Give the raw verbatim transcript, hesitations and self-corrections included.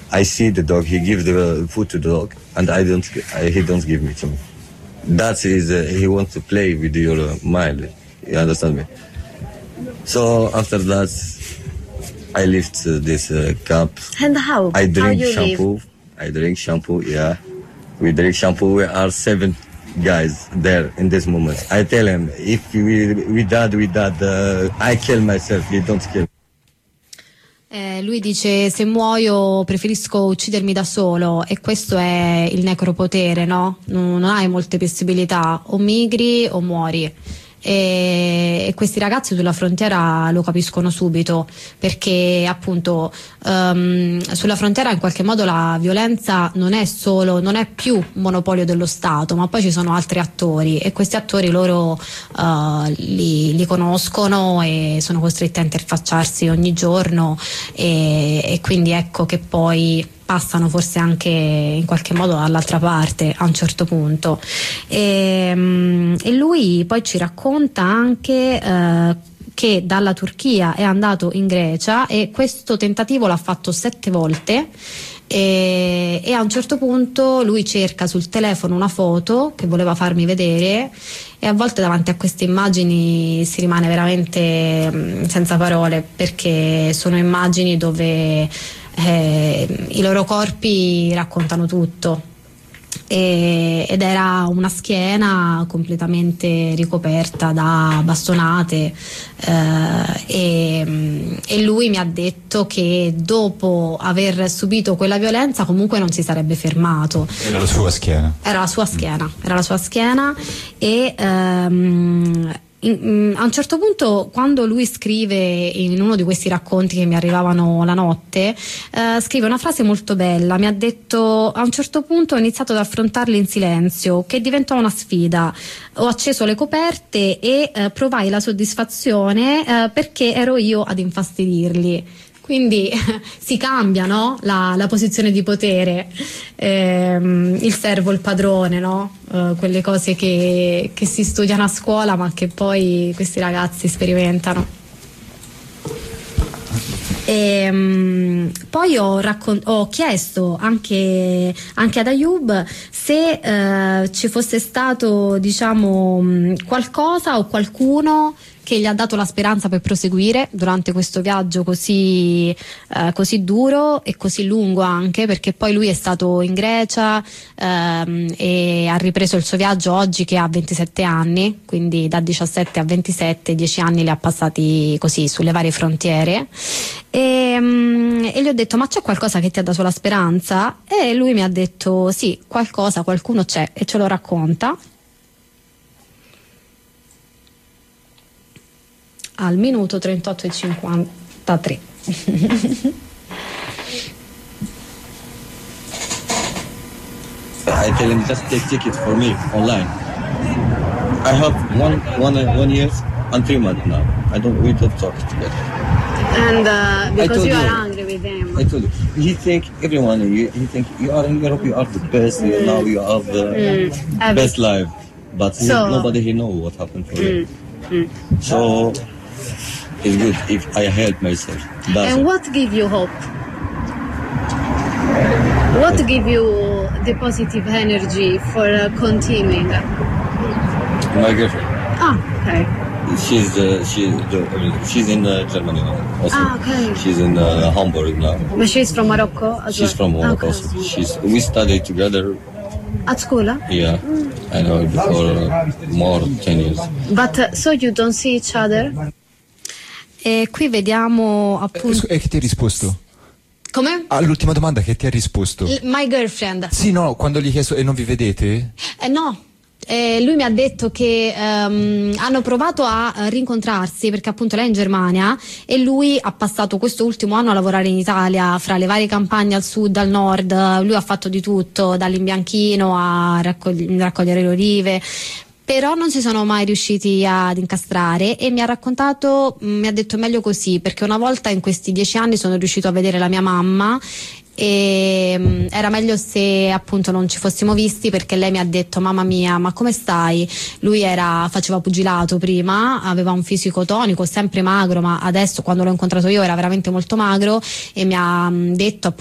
I see the dog, he gives the food to the dog, and I don't, I, he don't give me to me. That is, uh, he wants to play with your mind. You understand me? So after that, I lift uh, this uh, cup. And how? I drink how you shampoo. Live? I drink shampoo. Yeah, we drink shampoo. We are seven guys there in this moment. I tell him, if we we dad we dad, uh, I kill myself. You don't kill. Eh, lui dice: se muoio preferisco uccidermi da solo, e questo è il necropotere, no? Non, non hai molte possibilità, o migri o muori. E, e questi ragazzi sulla frontiera lo capiscono subito, perché appunto um, sulla frontiera in qualche modo la violenza non è solo, non è più un monopolio dello Stato, ma poi ci sono altri attori, e questi attori loro uh, li, li conoscono e sono costretti a interfacciarsi ogni giorno, e, e quindi ecco che poi passano forse anche in qualche modo dall'altra parte a un certo punto. E, e lui poi ci racconta anche eh, che dalla Turchia è andato in Grecia, e questo tentativo l'ha fatto sette volte. E, e a un certo punto lui cerca sul telefono una foto che voleva farmi vedere, e a volte davanti a queste immagini si rimane veramente mh, senza parole, perché sono immagini dove Eh, i loro corpi raccontano tutto, e, ed era una schiena completamente ricoperta da bastonate, eh, e, e lui mi ha detto che dopo aver subito quella violenza comunque non si sarebbe fermato. Era la sua schiena. Era la sua schiena, era la sua schiena e ehm, In, in, a un certo punto, quando lui scrive in uno di questi racconti che mi arrivavano la notte, eh, scrive una frase molto bella. Mi ha detto: a un certo punto ho iniziato ad affrontarli in silenzio, che diventò una sfida. Ho acceso le coperte e eh, provai la soddisfazione eh, perché ero io ad infastidirli. Quindi si cambia, no? la, la posizione di potere, ehm, il servo, il padrone, no? Uh, quelle cose che, che si studiano a scuola ma che poi questi ragazzi sperimentano. E, um, poi ho, raccon- ho chiesto anche, anche ad Ayoub se uh, ci fosse stato, diciamo, qualcosa o qualcuno che gli ha dato la speranza per proseguire durante questo viaggio così, eh, così duro e così lungo, anche perché poi lui è stato in Grecia ehm, e ha ripreso il suo viaggio oggi che ha ventisette anni, quindi da diciassette a ventisette, dieci anni li ha passati così sulle varie frontiere, e, um, e gli ho detto: ma c'è qualcosa che ti ha dato la speranza? E lui mi ha detto: sì, qualcosa, qualcuno c'è, e ce lo racconta al minuto trentotto e cinquantatré. I tell him just take ticket for me online. I have one one one year and three months now. I don't we don't talk together. And uh, because you you. are angry with him. I told you. He think everyone. You, he think you are in Europe. You are the best. You now you have the Mm. best life. But he, So- nobody he know what happened for him. Mm. So it's good if I help myself. That's And it. what give you hope? What give you the positive energy for uh, continuing? My girlfriend. Ah, okay. She's uh, she's the, she's in uh, Germany now. Also. Ah, okay. She's in uh, Hamburg now. But she's from Morocco as She's well? from Morocco. Okay. Also. She's we studied together. At school? Huh? Yeah, I know her before uh, more than ten years. But uh, so you don't see each other? E qui vediamo Eh, appunto. scu- E che ti ha risposto? Come? All'ultima domanda che ti ha risposto? L- my girlfriend. Sì, no, quando gli hai chiesto: e non vi vedete? Eh, no. Eh, lui mi ha detto che ehm, hanno provato a eh, rincontrarsi, perché appunto lei è in Germania e lui ha passato questo ultimo anno a lavorare in Italia, fra le varie campagne al sud, al nord. Lui ha fatto di tutto, dall'imbianchino a raccogli- raccogliere le olive, però non si sono mai riusciti ad incastrare, e mi ha raccontato, mh, mi ha detto: meglio così, perché una volta in questi dieci anni sono riuscito a vedere la mia mamma, e mh, era meglio se appunto non ci fossimo visti, perché lei mi ha detto: mamma mia, ma come stai? Lui era, faceva pugilato prima, aveva un fisico tonico, sempre magro, ma adesso quando l'ho incontrato io era veramente molto magro, e mi ha mh, detto